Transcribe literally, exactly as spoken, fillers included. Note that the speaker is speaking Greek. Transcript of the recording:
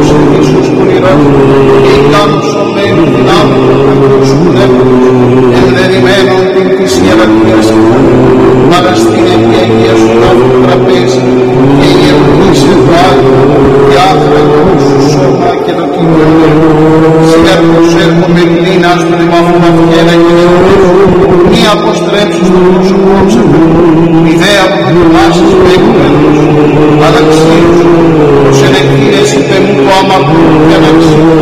Ιησούς πονηρός, και ικάνους σωμένου δυνάμου του Αγίου Πνεύματος, ενδεδειμένων την της ιεραρχίας αυτού, παραστήν ευγένεια σου τάφου τραπέζι, και ιερουργήσε το Άγιο, και άφραγο σου σώμα και το Κύριο. Σιέρχος έρχομαι κλίνας του δημάφου αυγένα και νεωρούς, μη αποστρέψεις το πρόσωπό ψευδού, ιδέα που κατεβάσεις με εκπαίδους, αλλά ξύρους, ως ενεκθήνες είπε μου το αμαρτού και αναξίους,